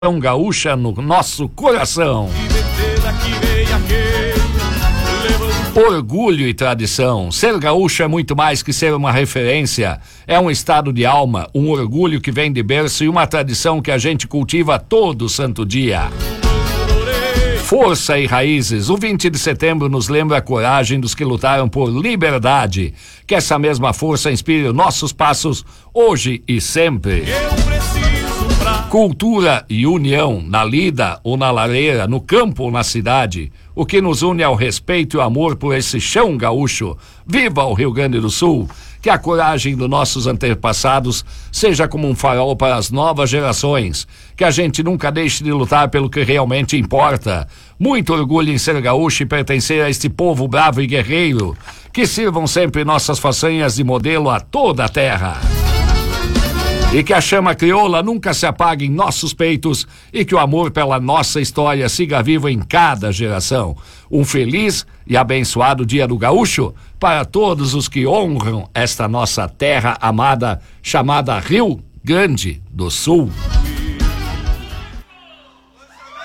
Gaúcha no nosso coração. Orgulho e tradição. Ser gaúcho é muito mais que ser uma referência. É um estado de alma, um orgulho que vem de berço e uma tradição que a gente cultiva todo santo dia. Força e raízes. O 20 de setembro nos lembra a coragem dos que lutaram por liberdade. Que essa mesma força inspire nossos passos hoje e sempre. Cultura e união, na lida ou na lareira, no campo ou na cidade. O que nos une é o respeito e o amor por esse chão gaúcho. Viva o Rio Grande do Sul! Que a coragem dos nossos antepassados seja como um farol para as novas gerações. Que a gente nunca deixe de lutar pelo que realmente importa. Muito orgulho em ser gaúcho e pertencer a este povo bravo e guerreiro. Que sirvam sempre nossas façanhas de modelo a toda a terra. E que a chama crioula nunca se apague em nossos peitos e que o amor pela nossa história siga vivo em cada geração. Um feliz e abençoado Dia do Gaúcho para todos os que honram esta nossa terra amada chamada Rio Grande do Sul.